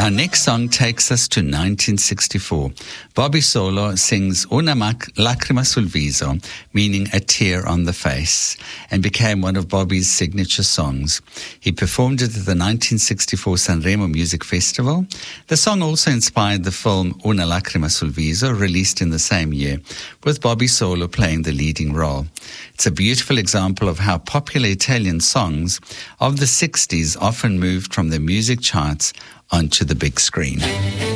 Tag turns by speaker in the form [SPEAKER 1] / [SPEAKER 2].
[SPEAKER 1] Our next song takes us to 1964. Bobby Solo sings Una lacrima sul viso, meaning a tear on the face, and became one of Bobby's signature songs. He performed it at the 1964 Sanremo Music Festival. The song also inspired the film Una lacrima sul viso, released in the same year, with Bobby Solo playing the leading role. It's a beautiful example of how popular Italian songs of the 60s often moved from the music charts onto the big screen.